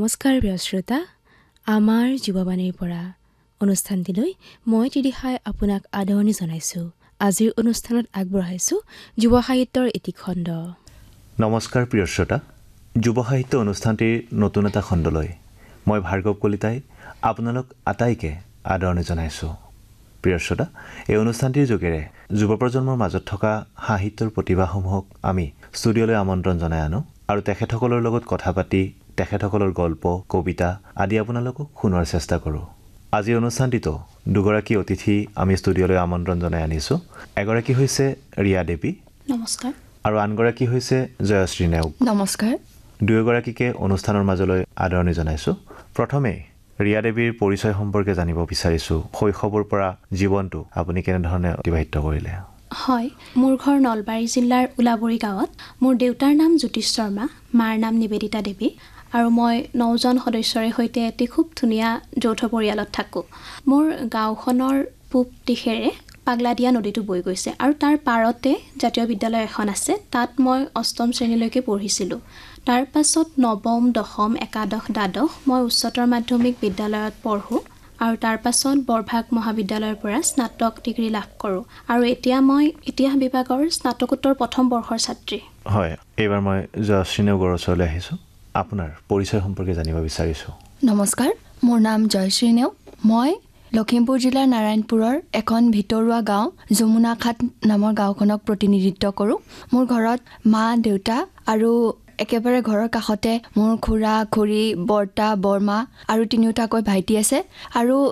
নমস্কাৰ প্ৰিয় শ্ৰোতা, আমাৰ যুৱবাণীৰ পৰা অনুষ্ঠানটিলৈ মই তিদিহাই আপোনাক আদৰণি জনাইছোঁ। আজিৰ অনুষ্ঠানত আগবঢ়াইছোঁ যুৱ সাহিত্যৰ এটি খণ্ড। নমস্কাৰ প্ৰিয় শ্ৰোতা, যুৱ সাহিত্য অনুষ্ঠানটিৰ নতুন এটা খণ্ডলৈ মই ভাৰ্গৱ কলিতাই আপোনালোক আটাইকে আদৰণি জনাইছোঁ। প্ৰিয় শ্ৰোতা, এই অনুষ্ঠানটিৰ যোগেৰে যুৱ প্ৰজন্মৰ মাজত থকা সাহিত্যৰ প্ৰতিভাসমূহক আমি ষ্টুডিঅ'লৈ আমন্ত্ৰণ জনাই আনো আৰু তেখেতসকলৰ লগত কথা পাতি তেখেতসকলৰ গল্প, কবিতা আদি আপোনালোকক শুনোৱাৰ চেষ্টা কৰোঁ। আজিৰ অনুষ্ঠানটিতো দুগৰাকী অতিথি আমি ষ্টুডিঅ'লৈ আমন্ত্ৰণ জনাই আনিছোঁ। এগৰাকী হৈছে ৰিয়া দেৱী, নমস্কাৰ, আৰু আনগৰাকী হৈছে জয়শ্ৰী নেওগ, নমস্কাৰ। দুয়োগৰাকীকে অনুষ্ঠানৰ মাজলৈ আদৰণি জনাইছোঁ। প্ৰথমে ৰিয়া দেৱীৰ পৰিচয় সম্পৰ্কে জানিব বিচাৰিছোঁ। শৈশৱৰ পৰা জীৱনটো আপুনি কেনেধৰণে অতিবাহিত কৰিলে? হয়, মোৰ ঘৰ নলবাৰী জিলাৰ উলাবৰী গাঁৱত। মোৰ দেউতাৰ নাম জ্যোতিষ শৰ্মা, মাৰ নাম নিবেদিতা দেৱী, আৰু মই 9জন সদস্যৰে সৈতে এটি খুব ধুনীয়া যৌথ পৰিয়ালত থাকোঁ। মোৰ গাঁওখনৰ পূব দিশেৰে পাগলাদিয়া নদীটো বৈ গৈছে আৰু তাৰ পাৰতে জাতীয় বিদ্যালয় এখন আছে। তাত মই 8ম শ্ৰেণীলৈকে পঢ়িছিলোঁ। তাৰ পাছত 9ম, 10ম, একাদশ, দ্বাদশ মই উচ্চতৰ মাধ্যমিক বিদ্যালয়ত পঢ়োঁ আৰু তাৰ পাছত বৰভাগ মহাবিদ্যালয়ৰ পৰা স্নাতক ডিগ্ৰী লাভ কৰোঁ। আৰু এতিয়া মই ইতিহাস বিভাগৰ স্নাতকোত্তৰ 1ম বৰ্ষৰ ছাত্ৰী। হয়, এইবাৰ মই জয়শ্ৰী নেওগৰ ওচৰলৈ আহিছোঁ। আপোনাৰ পৰিচয় সম্পৰ্কে জানিব বিচাৰিছোঁ। নমস্কাৰ, মোৰ নাম জয়শ্ৰী নেওগ। মই লখিমপুৰ জিলাৰ নাৰায়ণপুৰৰ এখন ভিতৰুৱা গাঁও যমুনাঘাট নামৰ গাঁওখনক প্ৰতিনিধিত্ব কৰোঁ। মোৰ ঘৰত মা, দেউতা আৰু একেবাৰে ঘৰৰ কাষতে মোৰ খুৰা, খুৰী, বৰ্তা, বৰমা আৰু তিনিওটাকৈ ভাইটি আছে। আৰু